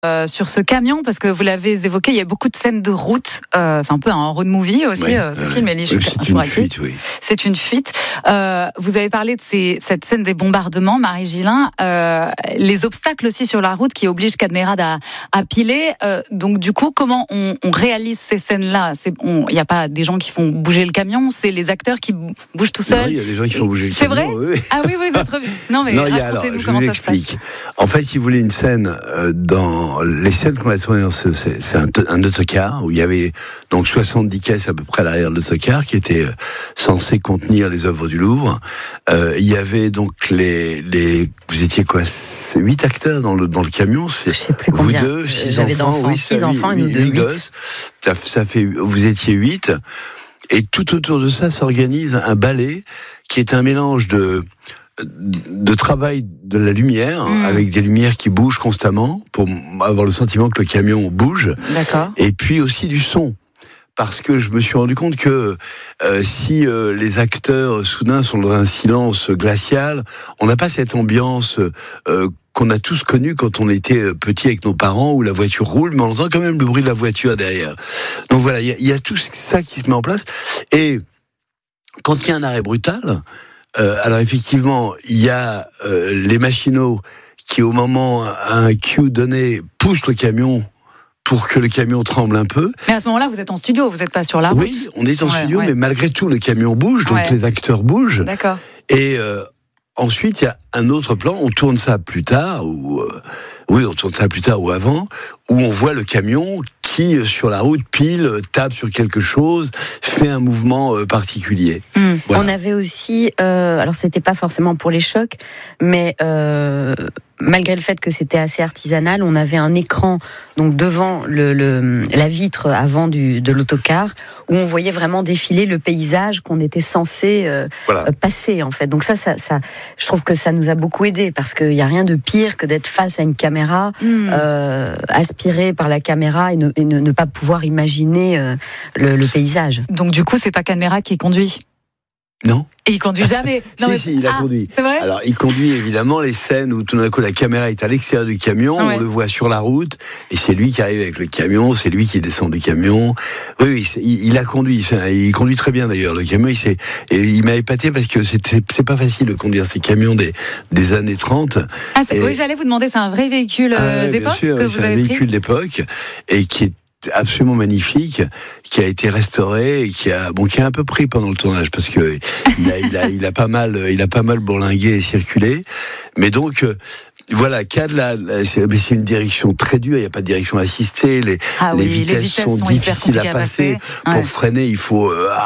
sur ce camion, parce que vous l'avez évoqué, il y a beaucoup de scènes de route. C'est un peu un road movie aussi, ce film. Elie, c'est une fuite, oui. C'est une fuite. Vous avez parlé de cette scène des bombardements, Marie Gillin. Les obstacles aussi sur la route qui obligent Cadmerade à piler. Donc du coup, comment on réalise ces scènes-là ? Il n'y a pas des gens qui font bouger le camion, c'est les acteurs qui bougent tout seuls. Non, il y a des gens qui font bouger le camion. C'est camion. vrai ? Oui. Ah oui, vous êtes revu. Non, mais racontez-nous je comment vous ça explique. se passe. En fait, si vous voulez une scène dans les scènes qu'on a tournées, c'est un autocar où il y avait donc 70 caisses à peu près à l'arrière de l'autocar qui étaient censées contenir les œuvres du Louvre. Il y avait donc vous étiez quoi, 8 acteurs dans le camion. Je sais plus combien. Vous deux, 6 J'avais enfants, oui, 6 enfants, nous deux, 8 gosses. Ça fait, vous étiez 8. Et tout autour de ça s'organise un ballet qui est un mélange de travail de la lumière, avec des lumières qui bougent constamment, pour avoir le sentiment que le camion bouge. D'accord. Et puis aussi du son. Parce que je me suis rendu compte que si les acteurs soudain sont dans un silence glacial, on n'a pas cette ambiance qu'on a tous connue quand on était petit avec nos parents, où la voiture roule, mais on entend quand même le bruit de la voiture derrière. Donc voilà, il y a tout ça qui se met en place. Et quand il y a un arrêt brutal, alors effectivement, il y a les machinaux qui, au moment à un cue donné, poussent le camion pour que le camion tremble un peu. Mais à ce moment-là, vous êtes en studio, vous n'êtes pas sur la route. Oui, on est en studio, mais malgré tout, le camion bouge, donc les acteurs bougent. D'accord. Et ensuite, il y a un autre plan, on tourne ça plus tard, ou avant, où on voit le camion qui, sur la route, pile, tape sur quelque chose, fait un mouvement particulier. Voilà. On avait aussi, alors c'était pas forcément pour les chocs, mais malgré le fait que c'était assez artisanal, on avait un écran donc devant la vitre avant de l'autocar, où on voyait vraiment défiler le paysage qu'on était censé passer, en fait. Donc ça, je trouve que ça nous a beaucoup aidé, parce qu'il n'y a rien de pire que d'être face à une caméra, aspiré par la caméra et ne pas pouvoir imaginer le paysage. Donc du coup, c'est pas Cadmerade qui conduit ? Non. Et il conduit jamais. Non, si, il a conduit. C'est vrai ? Alors, il conduit évidemment les scènes où tout d'un coup la caméra est à l'extérieur du camion, on le voit sur la route, et c'est lui qui arrive avec le camion, c'est lui qui descend du camion. Oui, il a conduit. Il conduit très bien d'ailleurs le camion. Et il m'a épaté parce que c'est pas facile de conduire ces camions des années 30. Oui, j'allais vous demander, c'est un vrai véhicule d'époque bien sûr, que vous avez pris ? C'est un véhicule d'époque et qui est absolument magnifique, qui a été restauré et qui a un peu pris pendant le tournage, parce que il a pas mal bourlingué et circulé. Mais donc voilà, c'est une direction très dure, il n'y a pas de direction assistée, les vitesses sont difficiles à passer. Pour freiner, il faut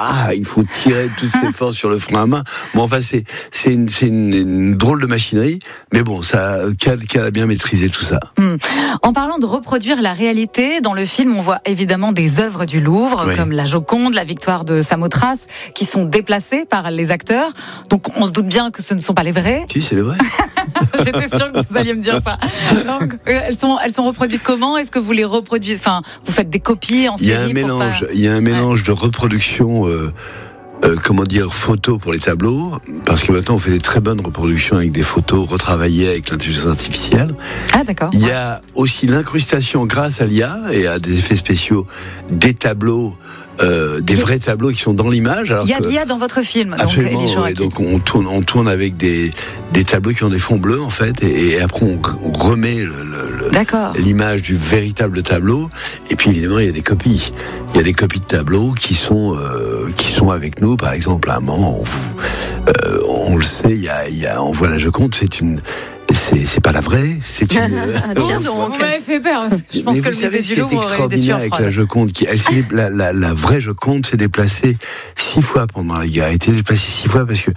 tirer toutes ses forces sur le frein à main. Bon, enfin, c'est une drôle de machinerie, mais bon, Cad a bien maîtrisé tout ça. En parlant de reproduire la réalité, dans le film, on voit évidemment des œuvres du Louvre, comme la Joconde, la Victoire de Samothrace, qui sont déplacées par les acteurs. Donc, on se doute bien que ce ne sont pas les vrais. Si, c'est les vrais. J'étais sûre que vous alliez me dire ça. Donc, elles sont reproduites comment ? Est-ce que vous les reproduisez ? Enfin, vous faites des copies en série ? Il y a un mélange de reproduction, photos pour les tableaux, parce que maintenant on fait des très bonnes reproductions avec des photos retravaillées avec l'intelligence artificielle. Ah, d'accord. Il y a aussi l'incrustation grâce à l'IA et à des effets spéciaux des tableaux. Des vrais tableaux qui sont dans l'image. Il y a de l'IA dans votre film. Absolument, donc on tourne avec des tableaux qui ont des fonds bleus en fait, et après on remet l'image du véritable tableau. Et puis évidemment il y a des copies. Il y a des copies de tableaux qui sont avec nous. Par exemple, à un moment, on le sait, on voit la Joconde, c'est pas la vraie, c'est une. Tiens donc, vous m'avez fait peur. Je pense que le musée du Louvre aurait des surfroides. Avec la Joconde, la vraie Joconde s'est déplacée 6 fois pendant la guerre. Elle a été déplacée 6 fois parce que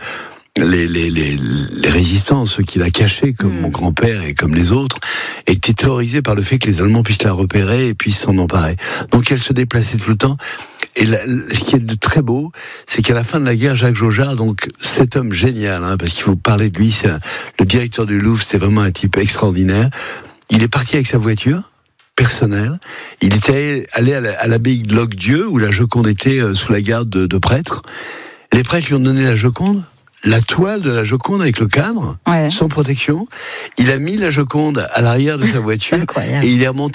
les résistants, ceux qui la cachaient, comme mon grand-père et comme les autres, étaient terrorisés par le fait que les Allemands puissent la repérer et puissent s'en emparer. Donc elle se déplaçait tout le temps. Et ce qui est de très beau, c'est qu'à la fin de la guerre, Jacques Jaujard, donc cet homme génial, parce qu'il faut parler de lui, le directeur du Louvre, c'était vraiment un type extraordinaire. Il est parti avec sa voiture personnelle. Il était allé à l'abbaye de Locdieu, où la Joconde était sous la garde de prêtres. Les prêtres lui ont donné la Joconde, la toile de la Joconde avec le cadre, sans protection. Il a mis la Joconde à l'arrière de sa voiture et il est remonté